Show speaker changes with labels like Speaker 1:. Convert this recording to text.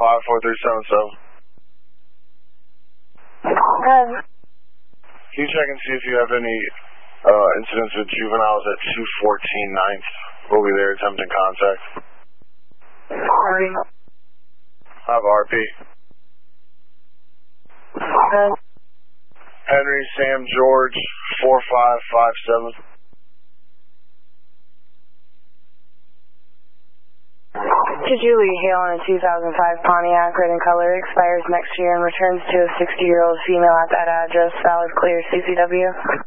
Speaker 1: 54377. Can you check and see if you have any incidents with juveniles at 214 9th? We'll be there attempting contact.
Speaker 2: RP.
Speaker 1: I have RP. Henry Sam George 4557.
Speaker 2: To Julie Hale on a 2005 Pontiac, red in color, expires next year and returns to a 60-year-old female at that address. Valid, clear, CCW.